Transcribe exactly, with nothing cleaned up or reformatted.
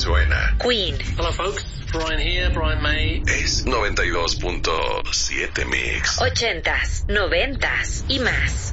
suena. Queen. Hello folks, Brian here, Brian May. Es noventa y dos punto siete Mix. Ochentas, noventas y más.